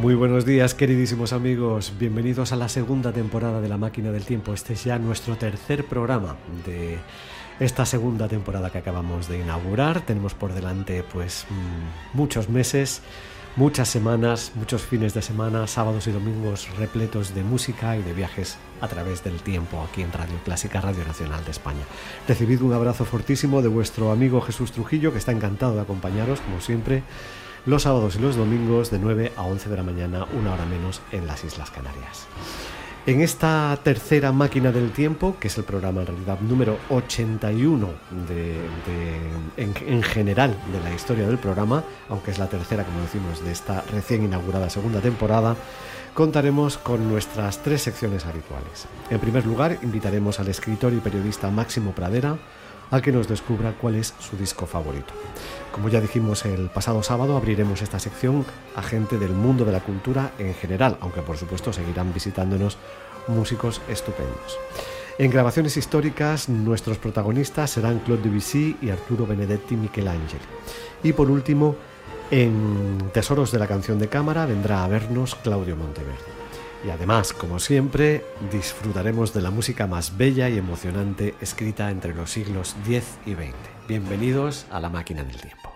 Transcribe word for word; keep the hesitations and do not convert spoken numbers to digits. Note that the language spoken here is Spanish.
Muy buenos días, queridísimos amigos. Bienvenidos a la segunda temporada de La Máquina del Tiempo. Este es ya nuestro tercer programa de esta segunda temporada que acabamos de inaugurar. Tenemos por delante pues mmm, muchos meses, muchas semanas, muchos fines de semana, sábados y domingos repletos de música y de viajes a través del tiempo aquí en Radio Clásica, Radio Nacional de España. Recibid un abrazo fortísimo de vuestro amigo Jesús Trujillo, que está encantado de acompañaros, como siempre, los sábados y los domingos de nueve a once de la mañana, una hora menos, en las Islas Canarias. En esta tercera Máquina del Tiempo, que es el programa en realidad número ochenta y uno de, de, en, en general de la historia del programa, aunque es la tercera, como decimos, de esta recién inaugurada segunda temporada, contaremos con nuestras tres secciones habituales. En primer lugar, invitaremos al escritor y periodista Máximo Pradera a que nos descubra cuál es su disco favorito. Como ya dijimos el pasado sábado, abriremos esta sección a gente del mundo de la cultura en general, aunque por supuesto seguirán visitándonos músicos estupendos. En grabaciones históricas, nuestros protagonistas serán Claude Debussy y Arturo Benedetti Michelangeli. Y por último, en Tesoros de la Canción de Cámara vendrá a vernos Claudio Monteverde. Y además, como siempre, disfrutaremos de la música más bella y emocionante escrita entre los siglos diez y veinte. Bienvenidos a La Máquina del Tiempo.